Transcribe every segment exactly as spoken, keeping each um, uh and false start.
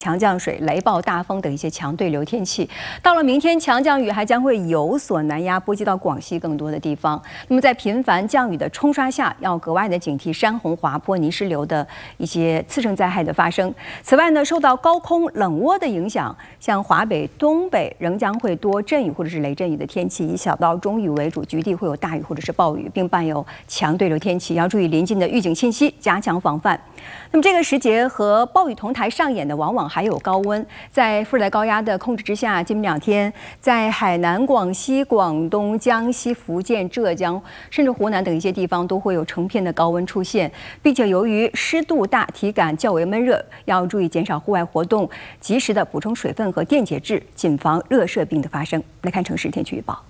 强降水、雷暴大风等一些强对流天气。到了明天，强降雨还将会有所南压，波及到广西更多的地方。那么在频繁降雨的冲刷下，要格外的警惕山洪、滑坡、泥石流的一些次生灾害的发生。此外呢，受到高空冷涡的影响，像华北、东北仍将会多阵雨或者是雷阵雨的天气，以小到中雨为主，局地会有大雨或者是暴雨，并伴有强对流天气，要注意临近的预警信息，加强防范。那么这个时节和暴雨同台上演的，往往还有高温。在副热带高压的控制之下，今明两天在海南、广西、广东、江西、福建、浙江，甚至湖南等一些地方都会有成片的高温出现，并且由于湿度大，体感较为闷热，要注意减少户外活动，及时的补充水分和电解质，谨防热射病的发生。来看城市天气预报：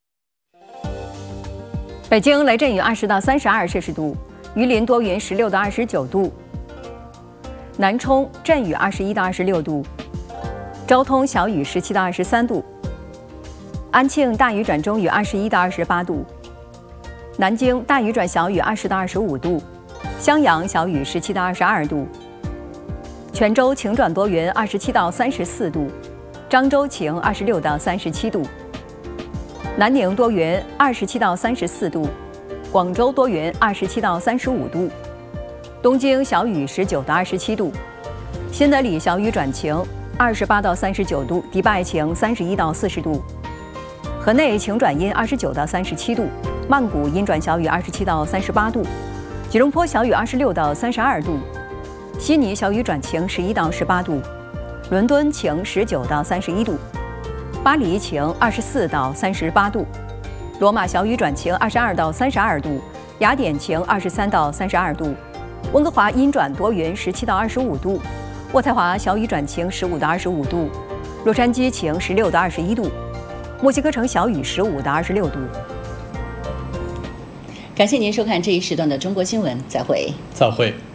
北京雷阵雨二十到三十二摄氏度，榆林多云十六到二十九度。南充阵雨二十一到二十六度，昭通小雨十七到二十三度，安庆大雨转中雨二十一到二十八度，南京大雨转小雨二十到二十五度，襄阳小雨十七到二十二度，泉州晴转多云二十七到三十四度，漳州晴二十六到三十七度，南宁多云二十七到三十四度，广州多云二十七到三十五度。东京小雨十九到二十七度，新德里小雨转晴二十八到三十九度，迪拜晴三十一到四十度，河内晴转阴二十九到三十七度，曼谷阴转小雨二十七到三十八度，吉隆坡小雨二十六到三十二度，悉尼小雨转晴十一到十八度，伦敦晴十九到三十一度，巴黎晴二十四到三十八度，罗马小雨转晴二十二到三十二度，雅典晴二十三到三十二度。温哥华阴转多云十七到二十五度，渥太华小雨转晴十五到二十五度，洛杉矶晴十六到二十一度，墨西哥城小雨十五到二十六度。 感谢您收看这一时段的中国新闻，再会。 再会。